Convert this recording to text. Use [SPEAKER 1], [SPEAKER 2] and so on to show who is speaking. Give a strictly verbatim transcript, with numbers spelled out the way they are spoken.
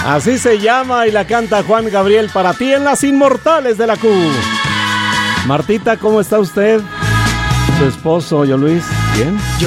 [SPEAKER 1] Así se llama y la canta Juan Gabriel para ti en Las Inmortales de la Q. Martita, ¿cómo está usted? Su esposo, yo Luis, ¿bien?